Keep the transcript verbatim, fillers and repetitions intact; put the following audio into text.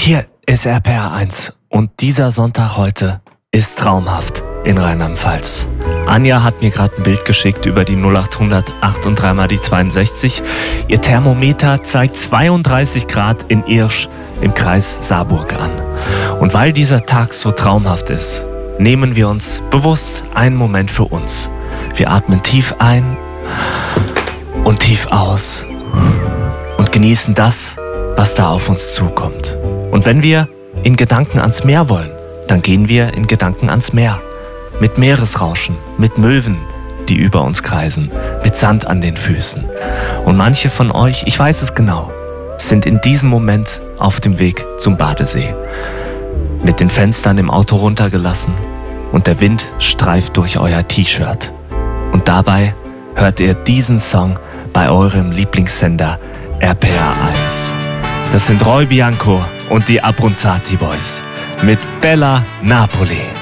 Hier ist R P R eins und dieser Sonntag heute ist traumhaft in Rheinland-Pfalz. Anja hat mir gerade ein Bild geschickt über die null acht hundert acht und drei mal die zweiundsechzig. Ihr Thermometer zeigt zweiunddreißig Grad in Irsch im Kreis Saarburg an. Und weil dieser Tag so traumhaft ist, nehmen wir uns bewusst einen Moment für uns. Wir atmen tief ein und tief aus und genießen das, was da auf uns zukommt. Und wenn wir in Gedanken ans Meer wollen, dann gehen wir in Gedanken ans Meer. Mit Meeresrauschen, mit Möwen, die über uns kreisen, mit Sand an den Füßen. Und manche von euch, ich weiß es genau, sind in diesem Moment auf dem Weg zum Badesee. Mit den Fenstern im Auto runtergelassen und der Wind streift durch euer T-Shirt. Und dabei hört ihr diesen Song bei eurem Lieblingssender R P R eins. Das sind Roy Bianco und die Abronzati Boys mit Bella Napoli.